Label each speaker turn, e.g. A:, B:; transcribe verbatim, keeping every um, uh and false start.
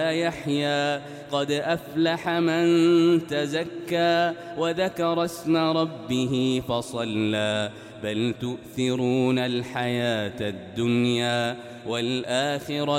A: يحيى قد أفلح من تزكى وذكر اسم ربه فصلى بل تؤثرون الحياة الدنيا والآخرة